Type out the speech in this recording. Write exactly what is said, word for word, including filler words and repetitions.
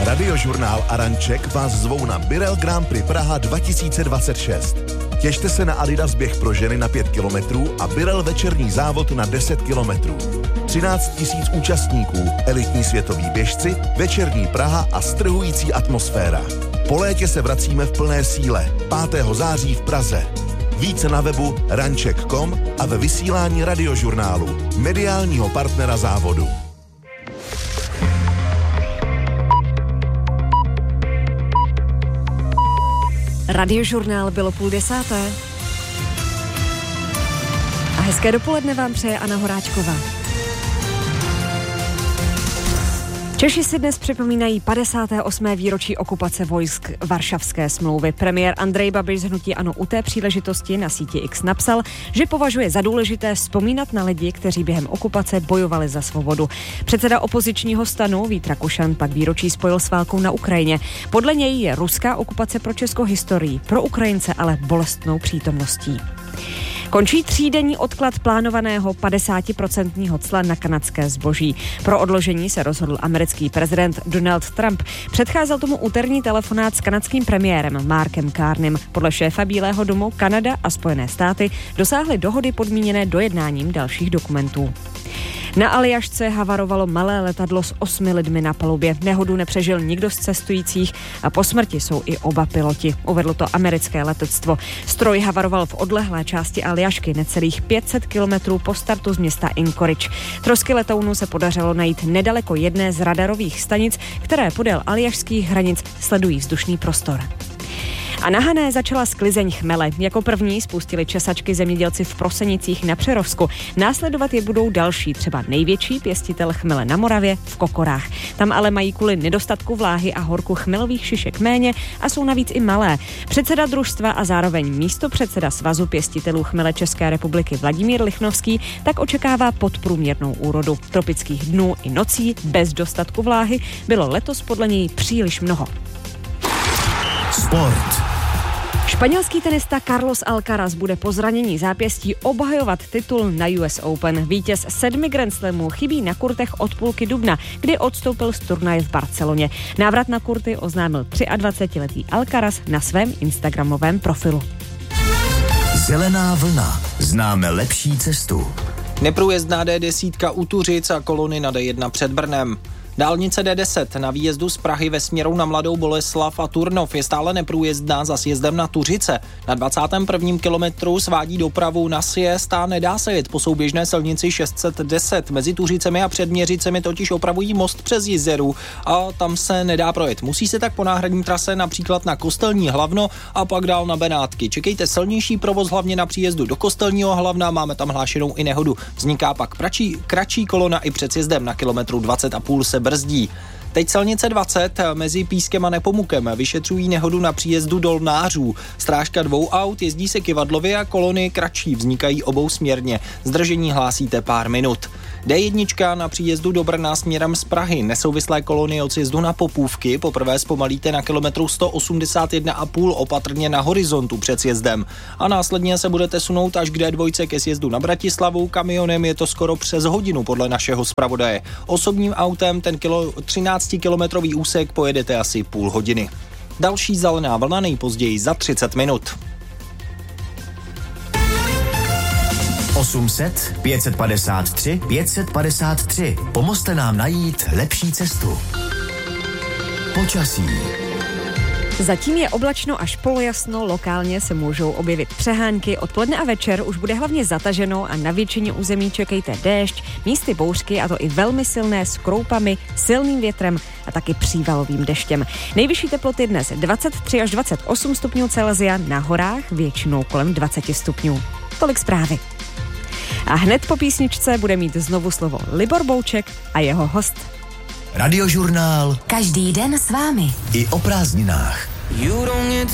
Radiožurnál a Ranček vás zvou na Birell Grand Prix Praha dva tisíce dvacet šest. Těšte se na Adidas běh pro ženy na pět kilometrů a Birell večerní závod na deset kilometrů. třináct tisíc účastníků, elitní světoví běžci, večerní Praha a strhující atmosféra. Po létě se vracíme v plné síle. pátého září v Praze. Více na webu ranček tečka com a ve vysílání Radiožurnálu, mediálního partnera závodu. Radiožurnál bylo půl desáté. A hezké dopoledne vám přeje Anna Horáčková. Češi si dnes připomínají padesáté osmé výročí okupace vojsk Varšavské smlouvy. Premiér Andrej Babiš z hnutí ANO u té příležitosti na síti X napsal, že považuje za důležité vzpomínat na lidi, kteří během okupace bojovali za svobodu. Předseda opozičního stanu Vít Rakušan pak výročí spojil s válkou na Ukrajině. Podle něj je ruská okupace pro Česko historií, pro Ukrajince ale bolestnou přítomností. Končí třídenní odklad plánovaného padesátiprocentního cla na kanadské zboží. Pro odložení se rozhodl americký prezident Donald Trump. Předcházel tomu úterní telefonát s kanadským premiérem Markem Carneym. Podle šéfa Bílého domu Kanada a Spojené státy dosáhly dohody podmíněné dojednáním dalších dokumentů. Na Aljašce havarovalo malé letadlo s osmi lidmi na palubě. Nehodu nepřežil nikdo z cestujících a po smrti jsou i oba piloti. Uvedlo to americké letectvo. Stroj havaroval v odlehlé části Aljašky necelých pět set kilometrů po startu z města Anchorage. Trosky letounu se podařilo najít nedaleko jedné z radarových stanic, které podél aljašských hranic sledují vzdušný prostor. A na Hané začala sklizeň chmele. Jako první spustili česačky zemědělci v Prosenicích na Přerovsku. Následovat je budou další, třeba největší pěstitel chmele na Moravě v Kokorách. Tam ale mají kvůli nedostatku vláhy a horku chmelových šišek méně a jsou navíc i malé. Předseda družstva a zároveň místopředseda Svazu pěstitelů chmele České republiky Vladimír Lichnovský tak očekává podprůměrnou úrodu. Tropických dnů i nocí bez dostatku vláhy bylo letos podle něj příliš mnoho. Sport. Španělský tenista Carlos Alcaraz bude po zranění zápěstí obhajovat titul na U S Open. Vítěz sedmi Grand Slamů chybí na kurtech od půlky dubna, kdy odstoupil z turnaje v Barceloně. Návrat na kurty oznámil dvacetitříletý Alcaraz na svém instagramovém profilu. Zelená vlna. Známe lepší cestu. Neprůjezdná D deset u Tuřic a kolony na D jedna před Brnem. Dálnice D deset na výjezdu z Prahy ve směru na Mladou Boleslav a Turnov je stále neprůjezdná za sjezdem na Tuřice. Na dvacátém prvním kilometru svádí dopravu na sjezd a nedá se jet po souběžné silnici šest set deset. Mezi Tuřicemi a Předměřicemi totiž opravují most přes Jizeru a tam se nedá projet. Musí se tak po náhradní trase například na Kostelní Hlavno a pak dál na Benátky. Čekejte silnější provoz hlavně na příjezdu do Kostelního Hlavna, máme tam hlášenou i nehodu. Vzniká pak pračí, kratší kolona i před sjezdem na kilometru dvacet a půl se brzdí. Teď silnice dvacet mezi Pískem a Nepomukem vyšetřují nehodu na příjezdu Dolnářů. Strážka dvou aut, jezdí se kyvadlově a kolony kratší vznikají obou směrně. Zdržení hlásíte pár minut. D jedna na příjezdu do Brna směrem z Prahy. Nesouvislé kolony od sjezdu na Popůvky poprvé zpomalíte na kilometru sto osmdesát jedna a půl opatrně na Horizontu před sjezdem. A následně se budete sunout až k D dva ke sjezdu na Bratislavu. Kamionem je to skoro přes hodinu podle našeho zpravodaje. Osobním autem ten kilo, třináctikilometrový úsek pojedete asi půl hodiny. Další zelená vlna nejpozději za třicet minut. osm set, pět set padesát tři, pět set padesát tři. Pomozte nám najít lepší cestu. Počasí. Zatím je oblačno až polojasno, lokálně se můžou objevit přehánky. Odpoledne a večer už bude hlavně zataženo a na většině území čekejte déšť, místy bouřky a to i velmi silné s kroupami, silným větrem a taky přívalovým deštěm. Nejvyšší teploty dnes dvacet tři až dvacet osm stupňů Celsia, na horách většinou kolem dvacet stupňů. Tolik zprávy. A hned po písničce bude mít znovu slovo Libor Bouček a jeho host. Radiožurnál. Každý den s vámi. I o prázdninách.